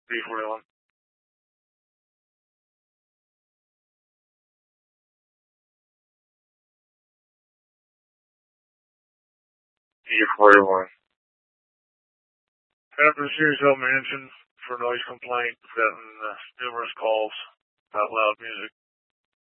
B41. E41. After Sears Hill Mansion for noise complaint, we've gotten numerous calls about loud music.